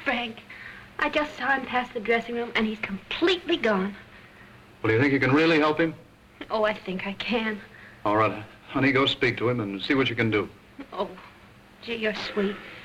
Frank, I just saw him pass the dressing room, and he's completely gone. Well, do you think you can really help him? Oh, I think I can. All right, honey, go speak to him and see what you can do. Oh, gee, you're sweet.